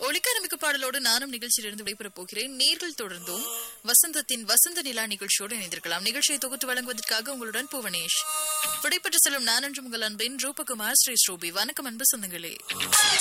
ஒளிக்காரமிக்க பாடலோடு நானும் நிகழ்ச்சியிலிருந்து விடைபெறப் போகிறேன். நேர்கள் தொடர்ந்தும் வசந்தத்தின் வசந்த நிலா நிகழ்ச்சியோடு இணைந்திருக்கலாம். நிகழ்ச்சியை தொகுத்து வழங்குவதற்காக உங்களுடன் புவனேஷ். விடைபெற்று செல்லும் நான் என்று உங்கள் அன்பின் ரூபகுமார் ஸ்ரீ ஸ்ரூபி. வணக்கம் அன்பு சொந்தங்களே.